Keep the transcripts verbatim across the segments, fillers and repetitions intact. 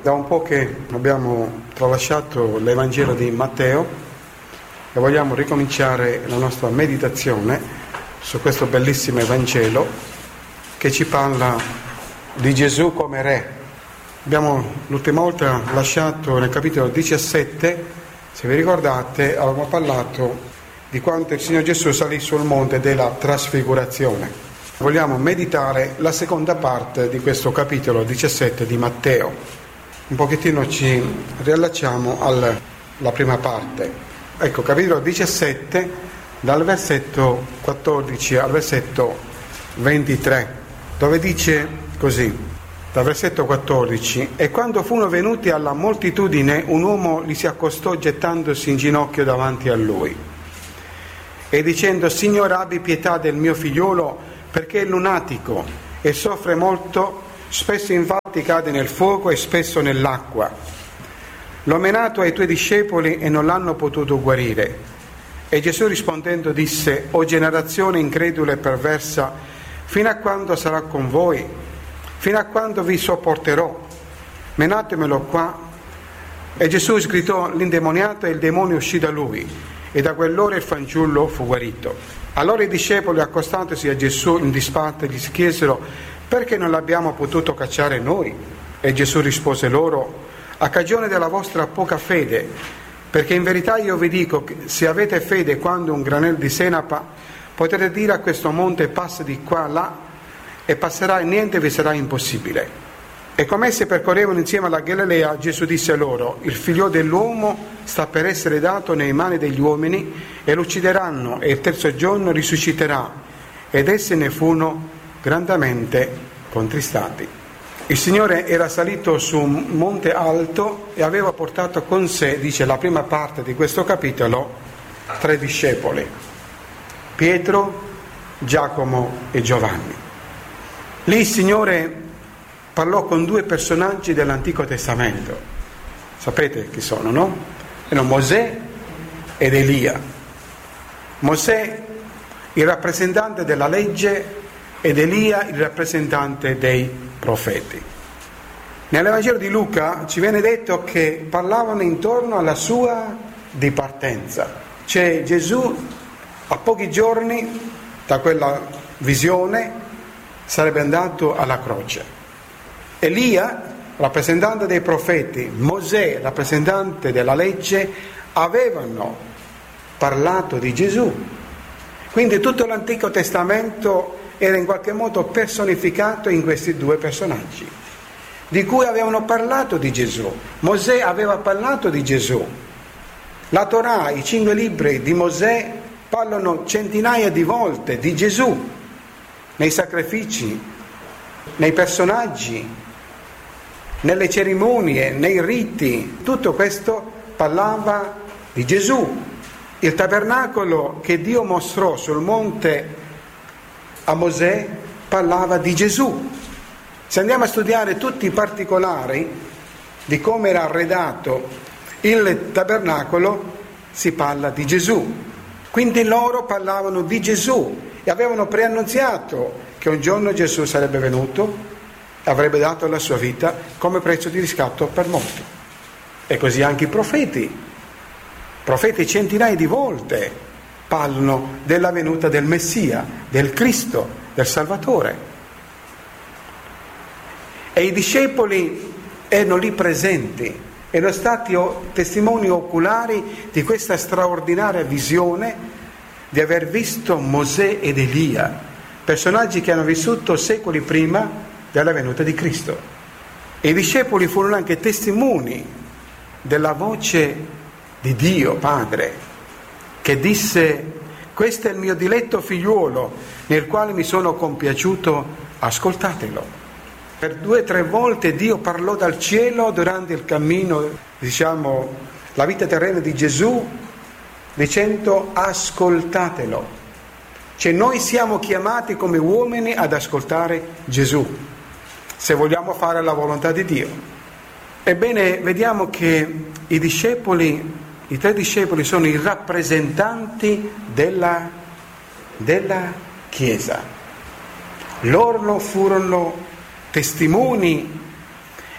Da un po' che abbiamo tralasciato l'Evangelo di Matteo e vogliamo ricominciare la nostra meditazione su questo bellissimo Evangelo che ci parla di Gesù come Re. Abbiamo l'ultima volta lasciato nel capitolo diciassette, se vi ricordate, avevamo parlato di quanto il Signore Gesù salì sul monte della trasfigurazione. Vogliamo meditare la seconda parte di questo capitolo diciassette di Matteo. Un pochettino ci riallacciamo alla prima parte. Ecco, capitolo diciassette, dal versetto quattordici al versetto ventitré, dove dice così, dal versetto quattordici: e quando furono venuti alla moltitudine, un uomo gli si accostò gettandosi in ginocchio davanti a lui e dicendo: Signore, abbi pietà del mio figliolo, perché è lunatico e soffre molto, spesso infatti cade nel fuoco e spesso nell'acqua. L'ho menato ai tuoi discepoli e non l'hanno potuto guarire. E Gesù rispondendo disse: o generazione incredula e perversa, fino a quando sarà con voi? Fino a quando vi sopporterò? Menatemelo qua. E Gesù sgridò l'indemoniato e il demonio uscì da lui, e da quell'ora il fanciullo fu guarito. Allora i discepoli, accostatosi a Gesù in disparte, gli chiesero: perché non l'abbiamo potuto cacciare noi? E Gesù rispose loro: a cagione della vostra poca fede, perché in verità io vi dico che se avete fede quando un granello di senape, potete dire a questo monte: passa di qua là, e passerà, e niente vi sarà impossibile. E come essi percorrevano insieme alla Galilea, Gesù disse loro: il figlio dell'uomo sta per essere dato nei mani degli uomini, e lo uccideranno, e il terzo giorno risusciterà. Ed essi ne furono grandemente contristati. Il Signore era salito su un monte alto e aveva portato con sé, dice la prima parte di questo capitolo, tre discepoli: Pietro, Giacomo e Giovanni. Lì il Signore parlò con due personaggi dell'Antico Testamento. Sapete chi sono, no? Erano Mosè ed Elia. Mosè, il rappresentante della legge, ed Elia, il rappresentante dei profeti. Nell'Evangelo di Luca ci viene detto che parlavano intorno alla sua dipartenza. Cioè Gesù a pochi giorni da quella visione sarebbe andato alla croce. Elia, rappresentante dei profeti, Mosè, rappresentante della legge, avevano parlato di Gesù. Quindi tutto l'Antico Testamento era in qualche modo personificato in questi due personaggi, di cui avevano parlato di Gesù. Mosè aveva parlato di Gesù. La Torah, i cinque libri di Mosè, parlano centinaia di volte di Gesù, nei sacrifici, nei personaggi, nelle cerimonie, nei riti. Tutto questo parlava di Gesù. Il tabernacolo che Dio mostrò sul monte a Mosè parlava di Gesù. Se andiamo a studiare tutti i particolari di come era arredato il tabernacolo, si parla di Gesù. Quindi loro parlavano di Gesù e avevano preannunziato che un giorno Gesù sarebbe venuto e avrebbe dato la sua vita come prezzo di riscatto per molti. E così anche i profeti. Profeti centinaia di volte parlano della venuta del Messia, del Cristo, del Salvatore. E i discepoli erano lì presenti, erano stati testimoni oculari di questa straordinaria visione di aver visto Mosè ed Elia, personaggi che hanno vissuto secoli prima della venuta di Cristo. E i discepoli furono anche testimoni della voce di Dio Padre, che disse: questo è il mio diletto figliuolo, nel quale mi sono compiaciuto, ascoltatelo. Per due o tre volte Dio parlò dal cielo durante il cammino, diciamo, la vita terrena di Gesù, dicendo: ascoltatelo. Cioè noi siamo chiamati come uomini ad ascoltare Gesù, se vogliamo fare la volontà di Dio. Ebbene, vediamo che i discepoli I tre discepoli sono i rappresentanti della, della Chiesa. Loro furono testimoni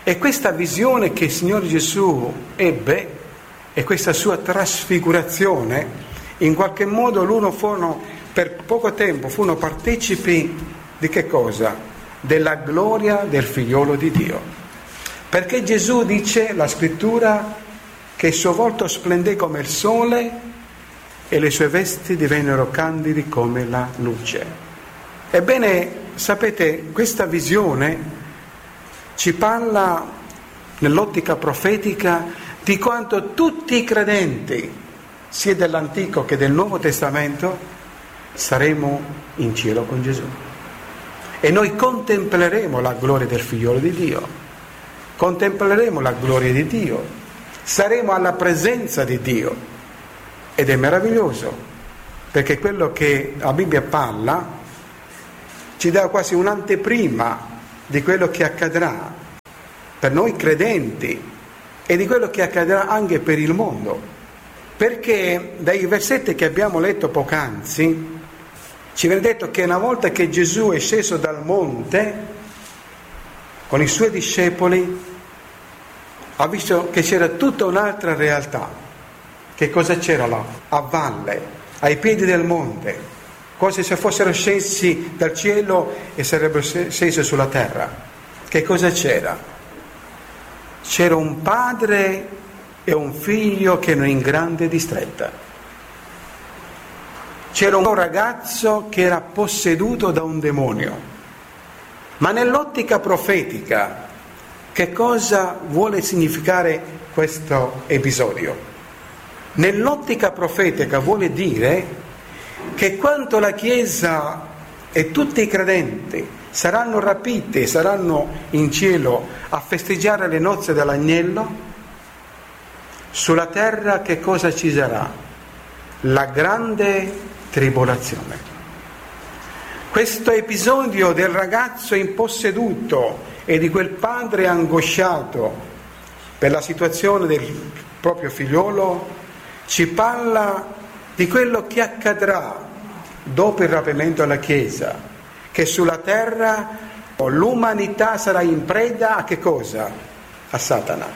E questa visione che il Signore Gesù ebbe e questa sua trasfigurazione, in qualche modo loro furono, per poco tempo, furono partecipi di che cosa? Della gloria del figliolo di Dio. Perché Gesù dice, la scrittura, che il suo volto splendé come il sole e le sue vesti divennero candidi come la luce. Ebbene, sapete, questa visione ci parla nell'ottica profetica di quanto tutti i credenti, sia dell'Antico che del Nuovo Testamento, saremo in cielo con Gesù. E noi contempleremo la gloria del figliolo di Dio, contempleremo la gloria di Dio, saremo alla presenza di Dio. Ed è meraviglioso, perché quello che la Bibbia parla ci dà quasi un'anteprima di quello che accadrà per noi credenti e di quello che accadrà anche per il mondo, perché dai versetti che abbiamo letto poc'anzi ci viene detto che una volta che Gesù è sceso dal monte con i suoi discepoli ha visto che c'era tutta un'altra realtà. Che cosa c'era là? A valle, ai piedi del monte, come se fossero scesi dal cielo e sarebbero scesi sulla terra. Che cosa c'era? C'era un padre e un figlio che erano in grande distretta. C'era un ragazzo che era posseduto da un demonio. Ma nell'ottica profetica, che cosa vuole significare questo episodio? Nell'ottica profetica vuole dire che quando la Chiesa e tutti i credenti saranno rapiti, saranno in cielo a festeggiare le nozze dell'agnello, sulla terra che cosa ci sarà? La grande tribolazione. Questo episodio del ragazzo imposseduto e di quel padre angosciato per la situazione del proprio figliolo ci parla di quello che accadrà dopo il rapimento della Chiesa, che sulla terra l'umanità sarà in preda a che cosa? A Satana.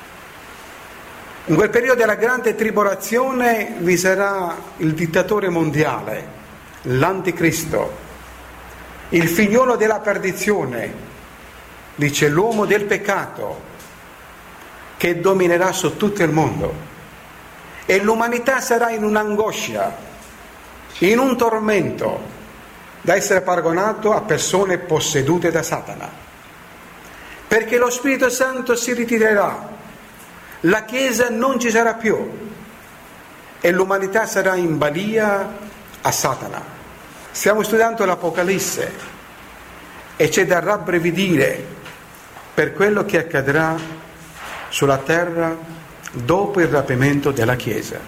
In quel periodo della grande tribolazione vi sarà il dittatore mondiale, l'anticristo, il figliolo della perdizione, dice l'uomo del peccato, che dominerà su tutto il mondo. E l'umanità sarà in un'angoscia, in un tormento, da essere paragonato a persone possedute da Satana. Perché lo Spirito Santo si ritirerà, la Chiesa non ci sarà più e l'umanità sarà in balia a Satana. Stiamo studiando l'Apocalisse e c'è da rabbrividire per quello che accadrà sulla terra dopo il rapimento della Chiesa.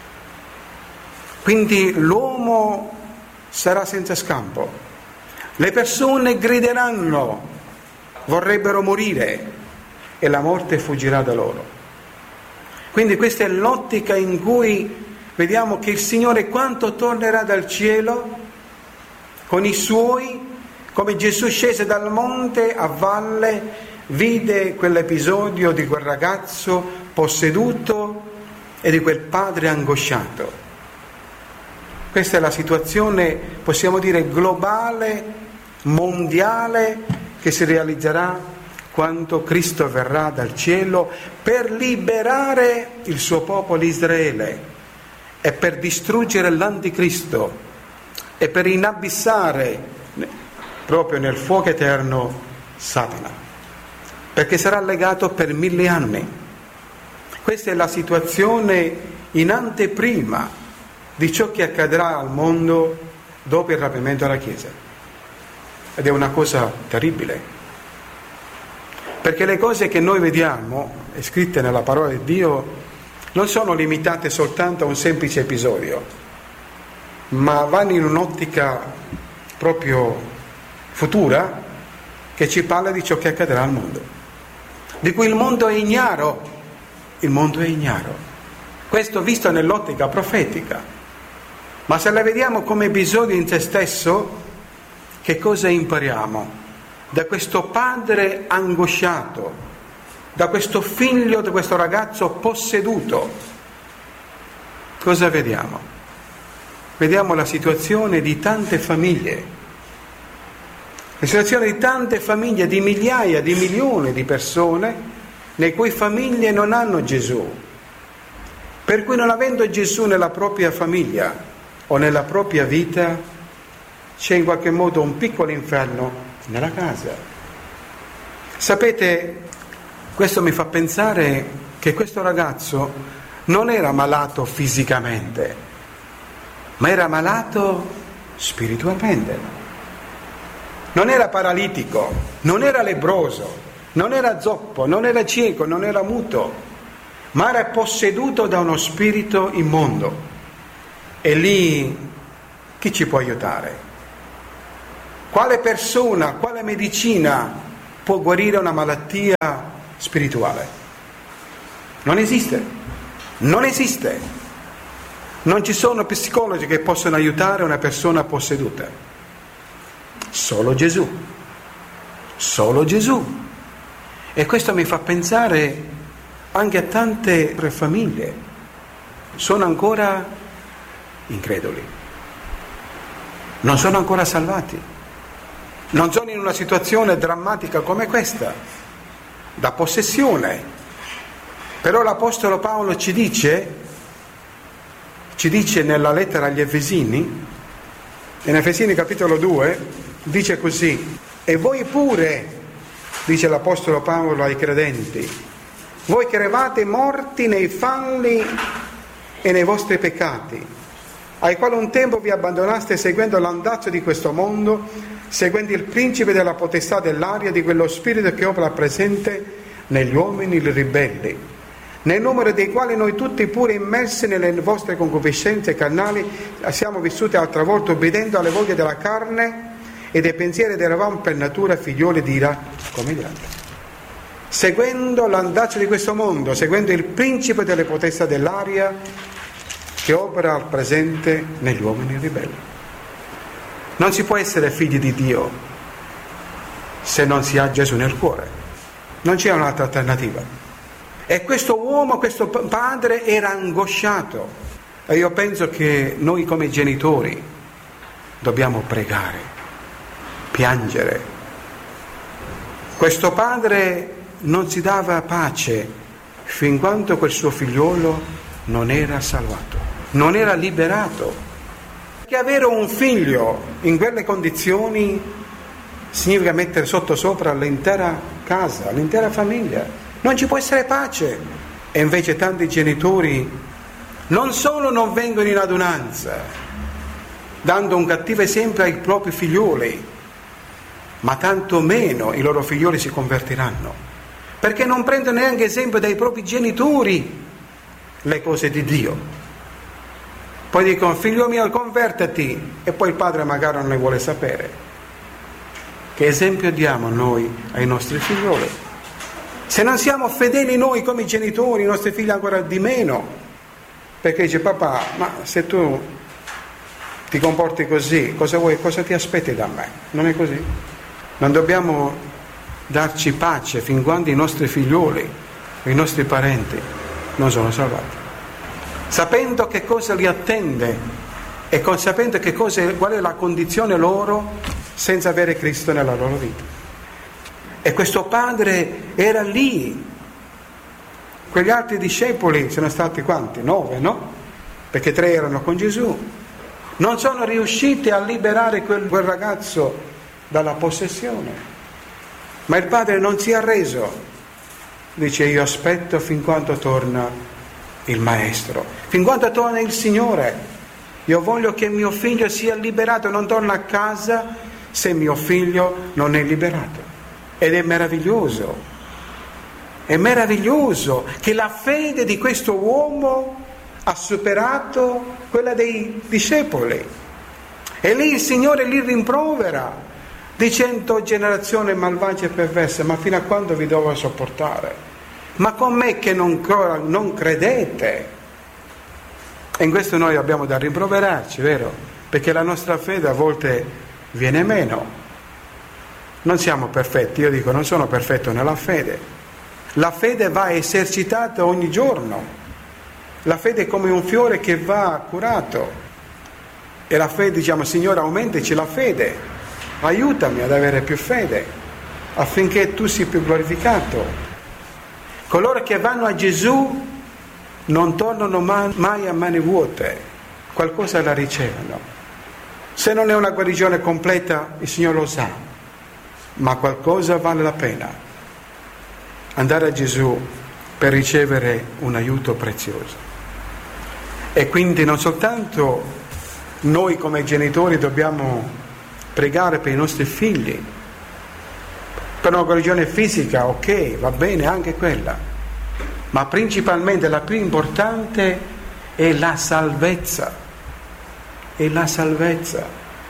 Quindi l'uomo sarà senza scampo, le persone grideranno, vorrebbero morire e la morte fuggirà da loro. Quindi questa è l'ottica in cui vediamo che il Signore quando tornerà dal cielo con i suoi, come Gesù scese dal monte a valle, vide quell'episodio di quel ragazzo posseduto e di quel padre angosciato. Questa è la situazione, possiamo dire, globale, mondiale, che si realizzerà quando Cristo verrà dal cielo per liberare il suo popolo Israele e per distruggere l'anticristo e per inabissare proprio nel fuoco eterno Satana, perché sarà legato per mille anni. Questa è la situazione in anteprima di ciò che accadrà al mondo dopo il rapimento della Chiesa. Ed è una cosa terribile, perché le cose che noi vediamo scritte nella parola di Dio non sono limitate soltanto a un semplice episodio, ma vanno in un'ottica proprio futura che ci parla di ciò che accadrà al mondo, di cui il mondo è ignaro. Il mondo è ignaro. Questo visto nell'ottica profetica. Ma se la vediamo come episodio in se stesso, che cosa impariamo? Da questo padre angosciato da questo figlio, da questo ragazzo posseduto. Cosa vediamo? Vediamo la situazione di tante famiglie, la situazione di tante famiglie, di migliaia, di milioni di persone, le cui famiglie non hanno Gesù, per cui non avendo Gesù nella propria famiglia o nella propria vita, c'è in qualche modo un piccolo inferno nella casa. Sapete, questo mi fa pensare che questo ragazzo non era malato fisicamente, ma era malato spiritualmente. Non era paralitico, non era lebbroso, non era zoppo, non era cieco, non era muto, ma era posseduto da uno spirito immondo. E lì chi ci può aiutare? Quale persona, quale medicina può guarire una malattia spirituale? Non esiste, non esiste. Non ci sono psicologi che possono aiutare una persona posseduta. Solo Gesù, solo Gesù. E questo mi fa pensare anche a tante famiglie. Sono ancora increduli, non sono ancora salvati, non sono in una situazione drammatica come questa, da possessione. Però l'Apostolo Paolo ci dice, ci dice nella lettera agli Efesini, in Efesini capitolo due, dice così: e voi pure, dice l'Apostolo Paolo ai credenti, voi che eravate morti nei falli e nei vostri peccati, ai quali un tempo vi abbandonaste seguendo l'andazzo di questo mondo, seguendo il principe della potestà dell'aria, di quello spirito che opera presente negli uomini ribelli, nel numero dei quali noi tutti pure immersi nelle vostre concupiscenze carnali siamo vissuti altra volta obbedendo alle voglie della carne e dei pensieri ed eravamo per natura figlioli di ira come gli altri. Seguendo l'andazzo di questo mondo, seguendo il principe delle potestà dell'aria che opera al presente negli uomini ribelli. Non si può essere figli di Dio se non si ha Gesù nel cuore, non c'è un'altra alternativa. E questo uomo, questo padre era angosciato, e io penso che noi come genitori dobbiamo pregare, piangere. Questo padre non si dava pace fin quando quel suo figliolo non era salvato, non era liberato. Perché avere un figlio in quelle condizioni significa mettere sotto sopra l'intera casa, l'intera famiglia. Non ci può essere pace. E invece tanti genitori non solo non vengono in adunanza, dando un cattivo esempio ai propri figlioli, ma tanto meno i loro figlioli si convertiranno, perché non prendono neanche esempio dai propri genitori le cose di Dio. Poi dicono: figlio mio, convertiti, e poi il padre magari non ne vuole sapere. Che esempio diamo noi ai nostri figlioli? Se non siamo fedeli noi come genitori, i nostri figli ancora di meno, perché dice: papà, ma se tu ti comporti così, cosa vuoi, cosa ti aspetti da me? Non è così? Non dobbiamo darci pace fin quando i nostri figlioli, i nostri parenti non sono salvati, sapendo che cosa li attende e sapendo che cosa, qual è la condizione loro senza avere Cristo nella loro vita. E questo padre era lì. Quegli altri discepoli sono stati quanti? Nove, no? Perché tre erano con Gesù. Non sono riusciti a liberare quel, quel ragazzo dalla possessione, ma il padre non si è arreso. Dice: io aspetto fin quando torna il maestro, fin quando torna il Signore. Io voglio che mio figlio sia liberato, non torna a casa se mio figlio non è liberato. Ed è meraviglioso, è meraviglioso che la fede di questo uomo ha superato quella dei discepoli. E lì il Signore li rimprovera, dicendo: generazione malvagia e perversa, ma fino a quando vi devo sopportare? Ma con me che non, non credete? E in questo noi abbiamo da rimproverarci, vero? Perché la nostra fede a volte viene meno. Non siamo perfetti, io dico non sono perfetto nella fede, La fede va esercitata ogni giorno. La fede è come un fiore che va curato. E la fede, diciamo, Signore, aumentaci la fede, aiutami ad avere più fede, affinché tu sia più glorificato. Coloro che vanno a Gesù non tornano mai a mani vuote, qualcosa la ricevono. Se non è una guarigione completa, il Signore lo sa, ma qualcosa vale la pena. Andare a Gesù per ricevere un aiuto prezioso. E quindi non soltanto noi come genitori dobbiamo pregare per i nostri figli, per una guarigione fisica, ok, va bene anche quella, ma principalmente la più importante è la salvezza, è la salvezza,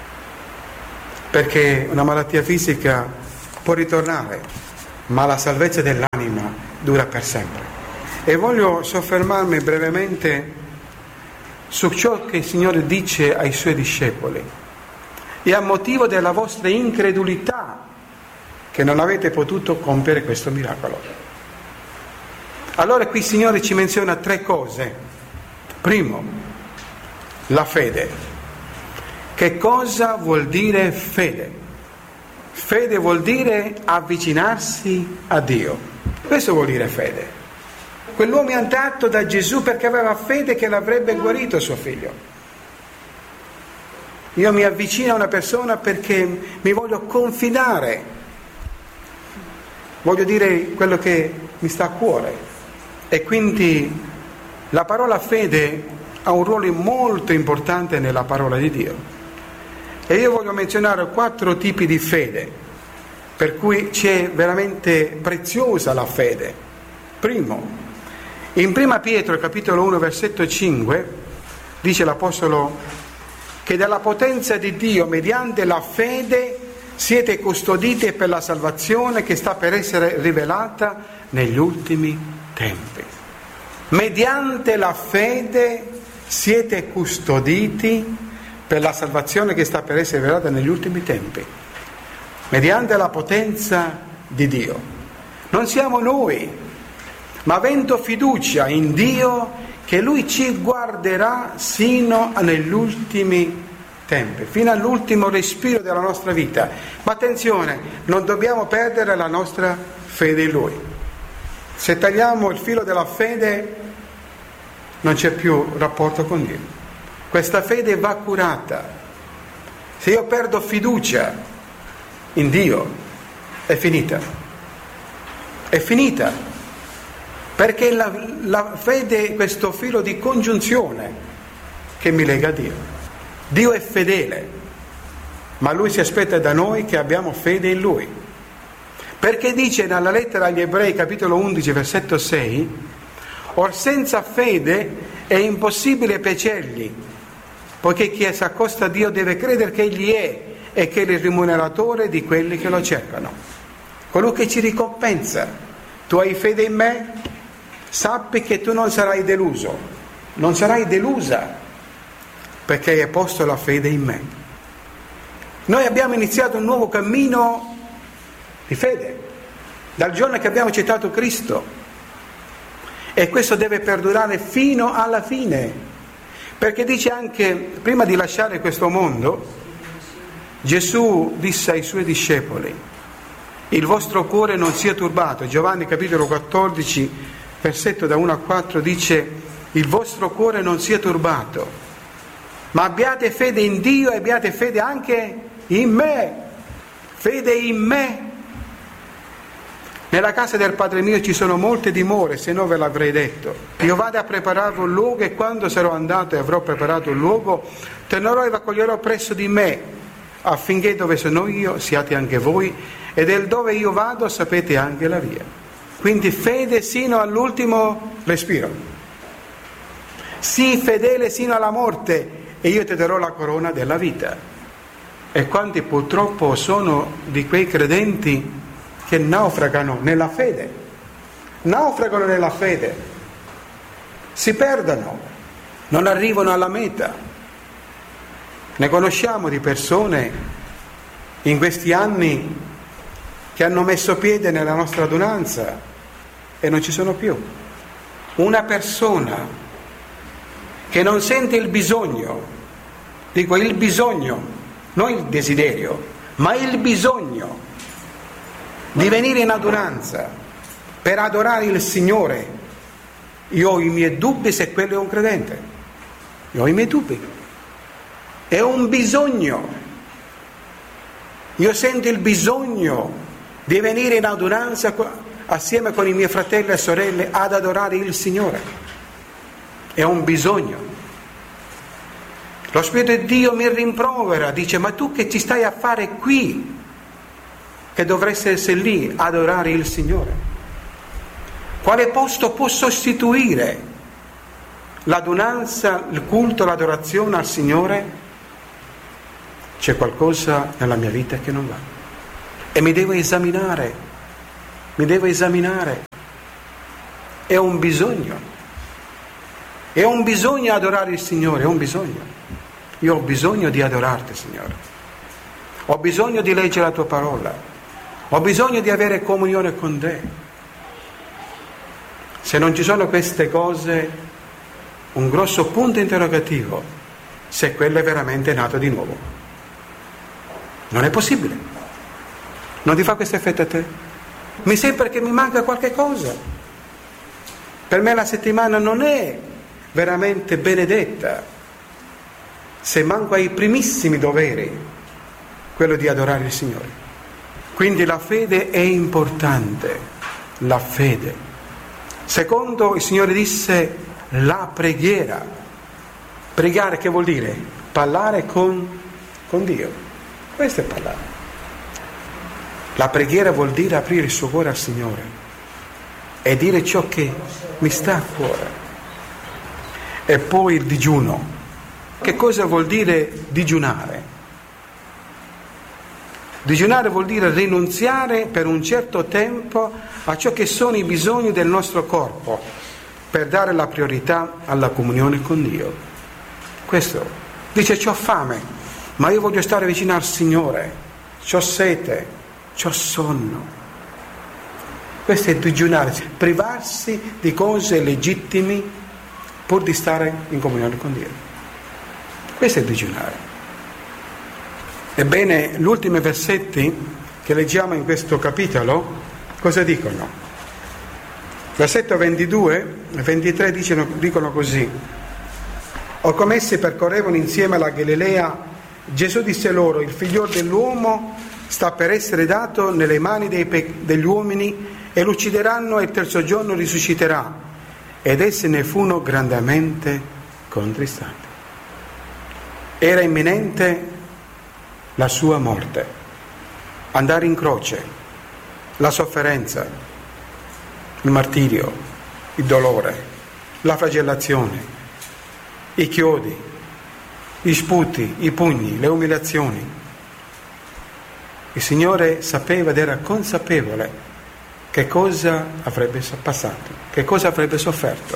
perché una malattia fisica può ritornare, ma la salvezza dell'anima dura per sempre. E voglio soffermarmi brevemente su ciò che il Signore dice ai Suoi discepoli. E a motivo della vostra incredulità che non avete potuto compiere questo miracolo. Allora qui il Signore ci menziona tre cose. Primo, la fede. Che cosa vuol dire fede? Fede vuol dire avvicinarsi a Dio. Questo vuol dire fede. Quell'uomo è andato da Gesù perché aveva fede che l'avrebbe guarito suo figlio. Io mi avvicino a una persona perché mi voglio confidare, voglio dire quello che mi sta a cuore. E quindi la parola fede ha un ruolo molto importante nella parola di Dio. E io voglio menzionare quattro tipi di fede, per cui c'è veramente preziosa la fede. Primo, in prima Pietro, capitolo uno, versetto cinque, dice l'Apostolo che dalla potenza di Dio, mediante la fede, siete custoditi per la salvazione che sta per essere rivelata negli ultimi tempi. Mediante la fede siete custoditi per la salvazione che sta per essere rivelata negli ultimi tempi. Mediante la potenza di Dio. Non siamo noi, ma avendo fiducia in Dio che Lui ci guarderà sino negli ultimi tempi, fino all'ultimo respiro della nostra vita. Ma attenzione, non dobbiamo perdere la nostra fede in Lui. Se tagliamo il filo della fede non c'è più rapporto con Dio. Questa fede va curata. Se io perdo fiducia in Dio, è finita. È finita. Perché la, la fede è questo filo di congiunzione che mi lega a Dio. Dio è fedele, ma Lui si aspetta da noi che abbiamo fede in Lui. Perché dice nella lettera agli Ebrei, capitolo undici, versetto sei, or senza fede è impossibile piacergli, poiché chi si accosta a Dio deve credere che Egli è e che è il rimuneratore di quelli che lo cercano, colui che ci ricompensa. Tu hai fede in me? Sappi che tu non sarai deluso, non sarai delusa, perché hai posto la fede in me. Noi abbiamo iniziato un nuovo cammino di fede, dal giorno che abbiamo accettato Cristo, e questo deve perdurare fino alla fine, perché dice anche, prima di lasciare questo mondo, Gesù disse ai Suoi discepoli: il vostro cuore non sia turbato. Giovanni capitolo quattordici, versetto da uno a quattro dice: il vostro cuore non sia turbato, ma abbiate fede in Dio e abbiate fede anche in me. Fede in me. Nella casa del Padre mio ci sono molte dimore, se no ve l'avrei detto. Io vado a preparare un luogo, e quando sarò andato e avrò preparato un luogo, tornerò e vi accoglierò presso di me, affinché dove sono io siate anche voi, e del dove io vado sapete anche la via. Quindi fede sino all'ultimo respiro. Sii fedele sino alla morte, e io ti darò la corona della vita. E quanti purtroppo sono di quei credenti che naufragano nella fede, naufragano nella fede, si perdono, non arrivano alla meta. Ne conosciamo di persone in questi anni che hanno messo piede nella nostra adunanza e non ci sono più. Una persona che non sente il bisogno, dico il bisogno, non il desiderio, ma il bisogno di venire in adunanza per adorare il Signore. Io ho i miei dubbi se quello è un credente, io ho i miei dubbi, è un bisogno. Io sento il bisogno di venire in adunanza assieme con i miei fratelli e sorelle ad adorare il Signore, è un bisogno. Lo Spirito di Dio mi rimprovera, dice: ma tu che ci stai a fare qui, che dovresti essere lì ad adorare il Signore? Quale posto può sostituire l'adunanza, il culto, l'adorazione al Signore? C'è qualcosa nella mia vita che non va e mi devo esaminare, mi devo esaminare. È un bisogno, è un bisogno adorare il Signore, è un bisogno. Io ho bisogno di adorarti, Signore, ho bisogno di leggere la tua parola, ho bisogno di avere comunione con te. Se non ci sono queste cose, un grosso punto interrogativo se quello è veramente nato di nuovo. Non è possibile. Non ti fa questo effetto a te? Mi sembra che mi manca qualche cosa. Per me la settimana non è veramente benedetta se manco ai primissimi doveri, quello di adorare il Signore. Quindi la fede è importante, la fede. Secondo, il Signore disse la preghiera. Pregare che vuol dire? Parlare con, con Dio. Questo è parlare. La preghiera vuol dire aprire il suo cuore al Signore e dire ciò che mi sta a cuore. E poi il digiuno. Che cosa vuol dire digiunare? Digiunare vuol dire rinunziare per un certo tempo a ciò che sono i bisogni del nostro corpo per dare la priorità alla comunione con Dio. Questo dice: c'ho fame, ma io voglio stare vicino al Signore, c'ho sete, c'ho sonno. Questo è digiunare, privarsi di cose legittime pur di stare in comunione con Dio. Questo è digiunare. Ebbene, gli ultimi versetti che leggiamo in questo capitolo, cosa dicono? Versetto ventidue e ventitré dicono, dicono così: o come essi percorrevano insieme alla Galilea, Gesù disse loro: il figliol dell'uomo sta per essere dato nelle mani dei pe- degli uomini, e lo uccideranno e il terzo giorno risusciterà. Ed essi ne furono grandemente contristanti. Era imminente la sua morte, andare in croce, la sofferenza, il martirio, il dolore, la flagellazione, i chiodi, gli sputi, i pugni, le umiliazioni. Il Signore sapeva ed era consapevole che cosa avrebbe passato, che cosa avrebbe sofferto.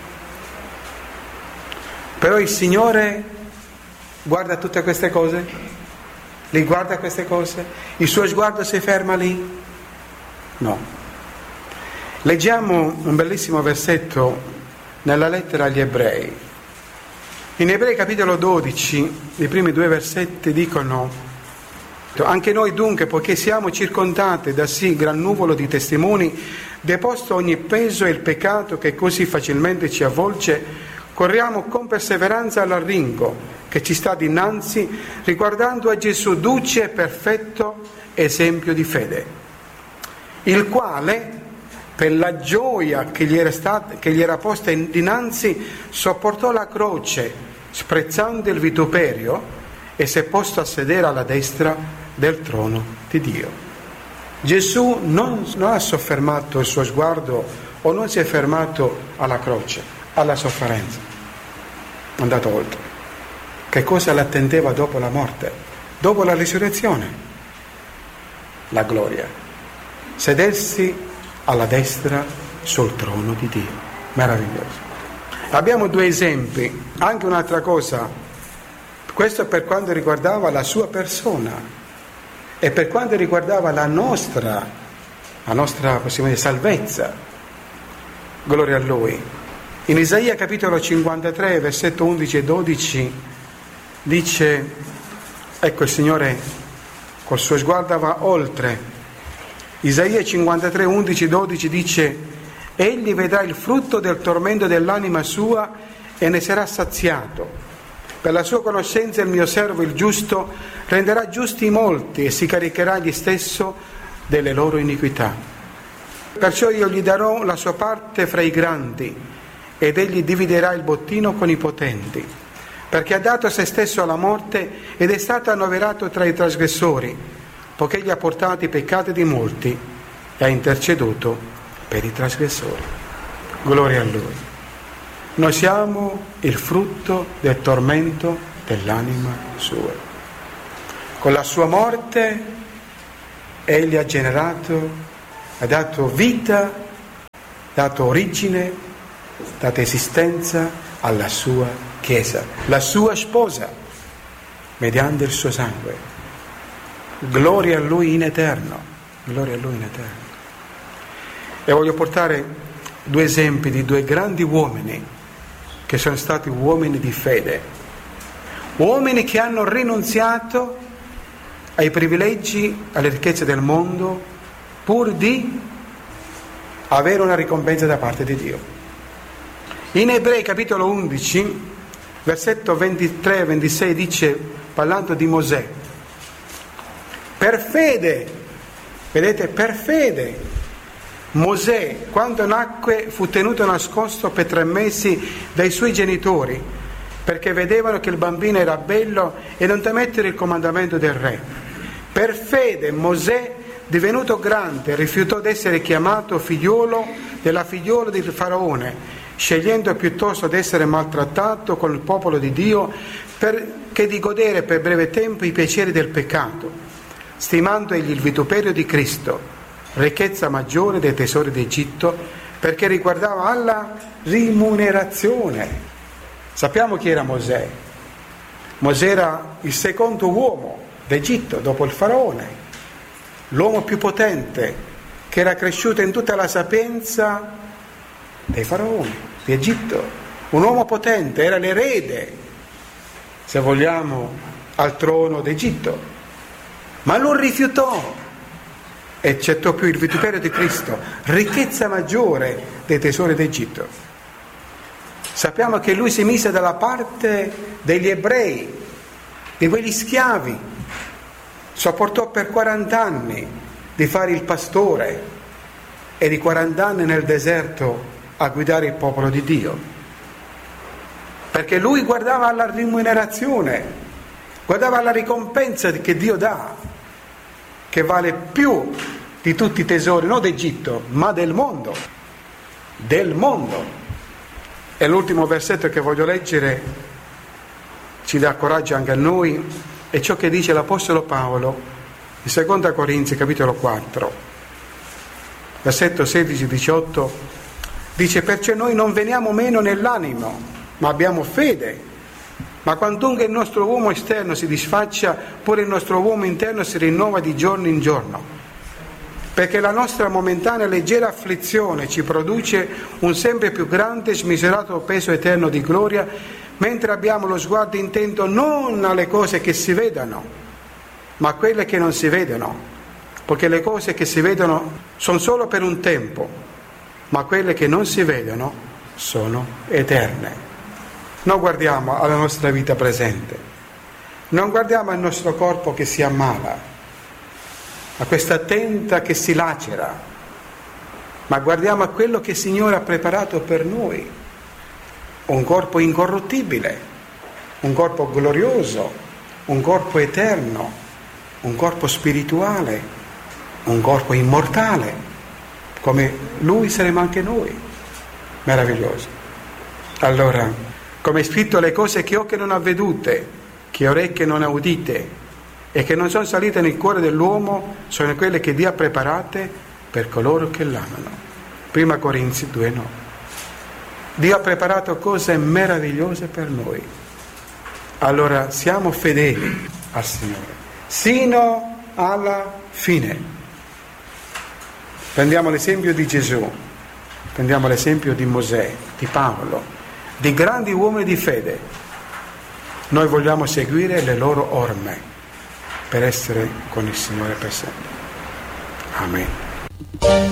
Però il Signore guarda tutte queste cose, li guarda queste cose, il suo sguardo si ferma lì? No. Leggiamo un bellissimo versetto nella lettera agli Ebrei. In Ebrei capitolo dodici, i primi due versetti dicono: anche noi dunque, poiché siamo circondati da sì gran nuvolo di testimoni, deposto ogni peso e il peccato che così facilmente ci avvolge, corriamo con perseveranza all'arringo che ci sta dinanzi, riguardando a Gesù, duce e perfetto esempio di fede, il quale, per la gioia che gli era stata, che gli era posta dinanzi, sopportò la croce, sprezzando il vituperio, e si è posto a sedere alla destra del trono di Dio. Gesù non, non ha soffermato il suo sguardo, o non si è fermato alla croce, alla sofferenza, è andato oltre. Che cosa l'attendeva dopo la morte, dopo la risurrezione? La gloria, sedersi alla destra sul trono di Dio. Meraviglioso. Abbiamo due esempi, anche un'altra cosa. Questo per quanto riguardava la sua persona e per quanto riguardava la nostra, la nostra, possiamo dire, salvezza. Gloria a Lui. In Isaia capitolo cinquantatré, versetto undici e dodici, dice, ecco il Signore col suo sguardo va oltre. Isaia cinquantatré, undici e dodici dice: egli vedrà il frutto del tormento dell'anima sua e ne sarà saziato. Per la sua conoscenza il mio servo, il giusto, renderà giusti molti e si caricherà egli stesso delle loro iniquità. Perciò io gli darò la sua parte fra i grandi ed egli dividerà il bottino con i potenti, perché ha dato se stesso alla morte ed è stato annoverato tra i trasgressori, poiché gli ha portato i peccati di molti e ha interceduto per i trasgressori. Gloria a Lui. Noi siamo il frutto del tormento dell'anima sua. Con la sua morte egli ha generato, ha dato vita, dato origine, dato esistenza alla sua Chiesa, la sua sposa, mediante il suo sangue. Gloria a Lui in eterno, gloria a Lui in eterno. E voglio portare due esempi di due grandi uomini che sono stati uomini di fede, uomini che hanno rinunziato ai privilegi, alle ricchezze del mondo, pur di avere una ricompensa da parte di Dio. In Ebrei capitolo undici, versetto ventitré e ventisei dice, parlando di Mosè, per fede, vedete, per fede, Mosè, quando nacque, fu tenuto nascosto per tre mesi dai suoi genitori, perché vedevano che il bambino era bello e non temettero il comandamento del re. Per fede Mosè, divenuto grande, rifiutò di essere chiamato figliolo della figliuola di Faraone, scegliendo piuttosto di essere maltrattato con il popolo di Dio che di godere per breve tempo i piaceri del peccato, stimando egli il vituperio di Cristo, ricchezza maggiore dei tesori d'Egitto, perché riguardava alla rimunerazione. Sappiamo chi era Mosè. Mosè era il secondo uomo d'Egitto dopo il faraone, l'uomo più potente, che era cresciuto in tutta la sapienza dei faraoni di Egitto, un uomo potente, era l'erede, se vogliamo, al trono d'Egitto, ma lui rifiutò e accettò più il vituperio di Cristo, ricchezza maggiore dei tesori d'Egitto. Sappiamo che lui si mise dalla parte degli ebrei, di quegli schiavi, sopportò per quaranta anni di fare il pastore e di quaranta anni nel deserto a guidare il popolo di Dio, perché lui guardava alla rimunerazione, guardava alla ricompensa che Dio dà, che vale più di tutti i tesori, non d'Egitto, ma del mondo, del mondo. E l'ultimo versetto che voglio leggere ci dà coraggio anche a noi, è ciò che dice l'Apostolo Paolo in seconda Corinzi capitolo quattro, versetto sedici diciotto, dice: perciò noi non veniamo meno nell'animo, ma abbiamo fede. Ma quantunque il nostro uomo esterno si disfaccia, pure il nostro uomo interno si rinnova di giorno in giorno. Perché la nostra momentanea leggera afflizione ci produce un sempre più grande e smisurato peso eterno di gloria, mentre abbiamo lo sguardo intento non alle cose che si vedono, ma a quelle che non si vedono. Perché le cose che si vedono sono solo per un tempo, ma quelle che non si vedono sono eterne. Non guardiamo alla nostra vita presente, non guardiamo al nostro corpo che si ammala, a questa tenda che si lacera, ma guardiamo a quello che il Signore ha preparato per noi, un corpo incorruttibile, un corpo glorioso, un corpo eterno, un corpo spirituale, un corpo immortale. Come Lui saremo anche noi. Meraviglioso. Allora, come è scritto, le cose che occhio non ha vedute, che orecchie non ha udite e che non sono salite nel cuore dell'uomo, sono quelle che Dio ha preparate per coloro che l'amano. Prima Corinzi due nove. Dio ha preparato cose meravigliose per noi. Allora siamo fedeli al Signore sino alla fine. Prendiamo l'esempio di Gesù. prendiamo l'esempio di Mosè, di Paolo, di grandi uomini di fede. Noi vogliamo seguire le loro orme per essere con il Signore per sempre. Amen.